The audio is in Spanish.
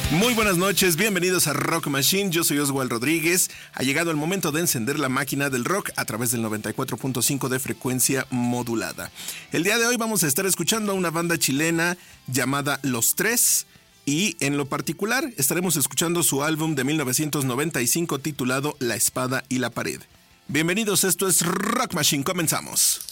Muy buenas noches, bienvenidos a Rock Machine, yo soy Oswald Rodríguez. Ha llegado el momento de encender la máquina del rock a través del 94.5 de frecuencia modulada. El día de hoy vamos a estar escuchando a una banda chilena llamada Los Tres y en lo particular estaremos escuchando su álbum de 1995 titulado La Espada y la Pared. Bienvenidos, esto es Rock Machine, comenzamos.